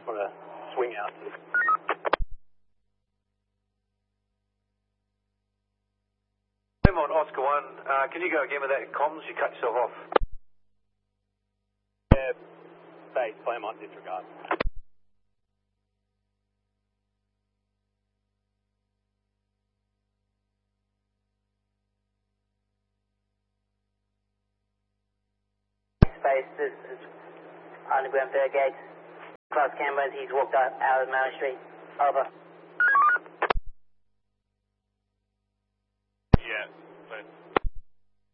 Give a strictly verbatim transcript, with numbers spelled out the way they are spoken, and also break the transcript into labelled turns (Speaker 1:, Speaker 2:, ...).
Speaker 1: just want to swing out. I'm on Oscar one. Uh, can you go again with that comms? You cut yourself off.
Speaker 2: Yeah, base, Claremont, disregard.
Speaker 3: Space, this is underground third gate. Across Cameron, he's walked out, out of Mount Street. Over.